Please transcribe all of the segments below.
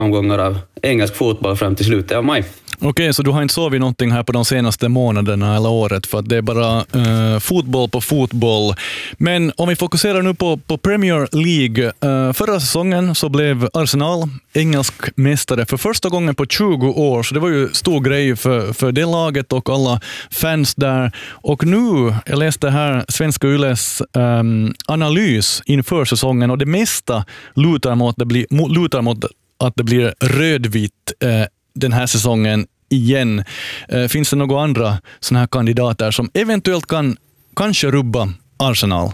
omgångar av engelsk fotboll fram till slutet av maj. Okej, så du har inte sovit någonting här på de senaste månaderna eller året, för att det är bara fotboll på fotboll. Men om vi fokuserar nu på Premier League. Förra säsongen så blev Arsenal engelsk mästare för första gången på 20 år, så det var ju stor grej för det laget och alla fans där. Och nu, jag läste här Svenska Yles analys inför säsongen, och det mesta lutar mot att det blir rödvitt den här säsongen igen. Finns det några andra såna här kandidater som eventuellt kan kanske rubba Arsenal?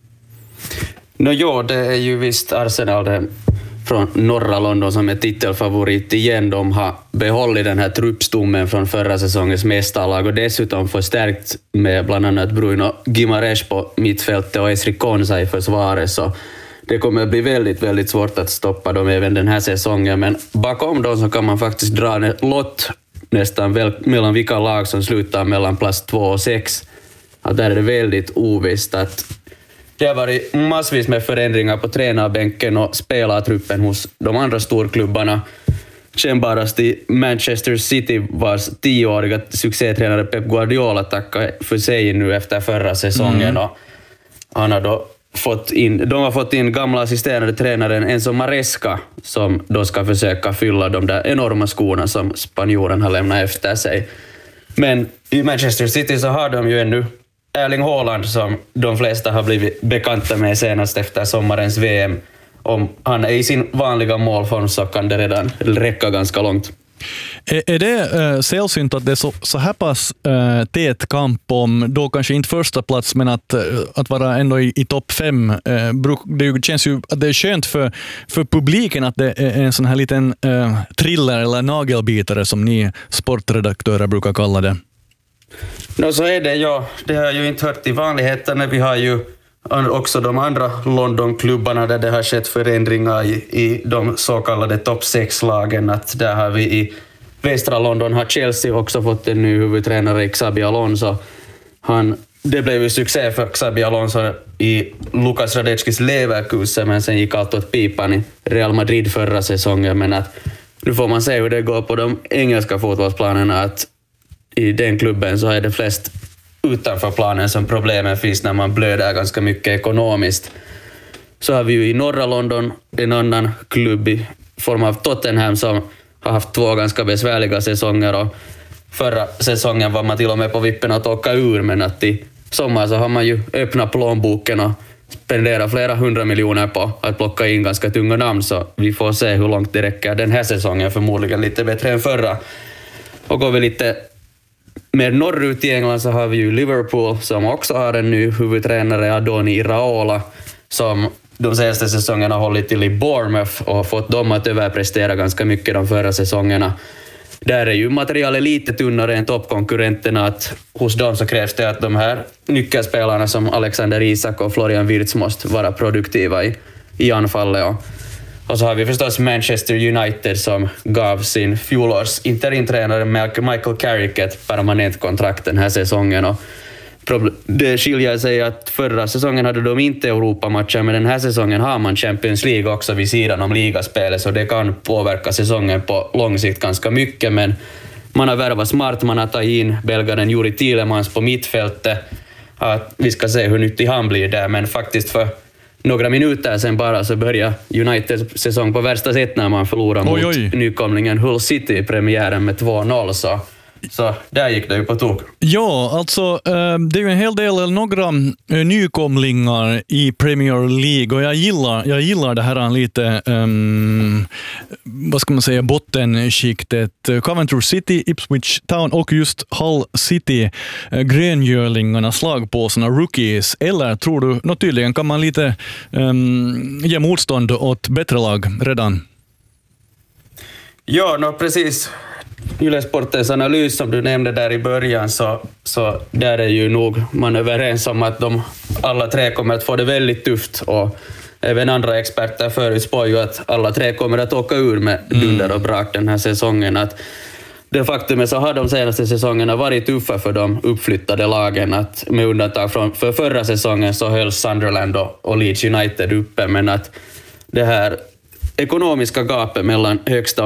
Ja, det är ju visst Arsenal det från norra London som är titelfavorit igen. De har behållit den här truppstommen från förra säsongens mästarlag och dessutom förstärkt med bland annat Bruno Guimaraes på mittfältet och Esri Konsa i försvaret, så det kommer att bli väldigt, väldigt svårt att stoppa dem även den här säsongen. Men bakom dem så kan man faktiskt dra en lott nästan mellan vilka lag som slutar mellan plats 2 och 6. Att där är det väldigt ovisst. Att det har varit massvis med förändringar på tränarbänken och spelartruppen hos de andra storklubbarna. Kännbarast i Manchester City, vars 10-åriga succétränare Pep Guardiola tackar för sig nu efter förra säsongen. Och han har då de har fått in gamla assisterande tränaren Enzo Maresca som då ska försöka fylla de där enorma skorna som spanjoren har lämnat efter sig. Men i Manchester City så har de ju ännu Erling Haaland som de flesta har blivit bekanta med senast efter sommarens VM. Om han är i sin vanliga målform så kan det redan räcka ganska långt. Är det sällsynt att det är så här pass tät kamp om då kanske inte första plats, men att vara ändå i topp 5? Det känns ju att det är skönt för publiken att det är en sån här liten thriller eller nagelbitare som ni sportredaktörer brukar kalla det. Så är det, ja. Det har ju inte hört i vanligheterna. Vi har ju också de andra Londonklubbarna där det har skett förändringar i de så kallade topp 6-lagen. Att där har vi i västra London har Chelsea också fått en ny huvudtränare, Xabi Alonso. Det blev ju succé för Xabi Alonso i Lukas Radeckis Leverkusen, men sen gick allt åt pipan i Real Madrid förra säsongen. Men att nu får man se hur det går på de engelska fotbollsplanerna, att i den klubben så är det flest utanför planen som problemen finns när man blöder ganska mycket ekonomiskt. Så har vi ju i norra London en annan klubb i form av Tottenham som har haft 2 ganska besvärliga säsonger, och förra säsongen var man till och med på vippen att åka ur, men att i sommar så har man ju öppnat plånboken och spenderat flera 100 miljoner på att plocka in ganska tunga namn, så vi får se hur långt det räcker den här säsongen, förmodligen lite bättre än förra. Och går vi lite mer norrut i England så har vi ju Liverpool som också har en ny huvudtränare, Adoni Iraola, som de senaste säsongerna har hållit till i Bournemouth och fått dem att överprestera ganska mycket de förra säsongerna. Där är ju materialet lite tunnare än toppkonkurrenterna, att hos dem så krävs det att de här nyckelspelarna som Alexander Isak och Florian Wirtz måste vara produktiva i anfallet. Och så har vi förstås Manchester United som gav sin fjolårs interimtränare Michael Carrick ett permanent kontrakt den här säsongen. Och det skiljer sig att förra säsongen hade de inte Europamatcher, men den här säsongen har man Champions League också vid sidan om ligaspelet, så det kan påverka säsongen på lång sikt ganska mycket. Men man har värvat smart, man har tagit in belgaren Juri Tielemans på mittfältet. Att vi ska se hur nyttig han blir där, men faktiskt för några minuter sen bara så börjar Uniteds säsong på värsta sätt när man förlorar mot nykomlingen Hull City i premiären med 2-0, så där gick det ju på tok. Ja, alltså det är ju en hel del eller några nykomlingar i Premier League, och jag gillar det här lite vad ska man säga, bottenskiktet. Coventry City, Ipswich Town och just Hull City, gröngörlingarna, slagpåsarna, rookies. Eller tror du, tydligen kan man lite ge motstånd åt bättre lag redan? Ja, precis. Ylesportens analys som du nämnde där i början, så där är ju nog man överens om att de alla tre kommer att få det väldigt tufft, och även andra experter förutspår ju att alla tre kommer att åka ur med dunder och brak den här säsongen. Att det faktum så har de senaste säsongerna varit tuffa för de uppflyttade lagen, att med undantag för förra säsongen så höll Sunderland och Leeds United uppe, men att det här ekonomiska gapet mellan högsta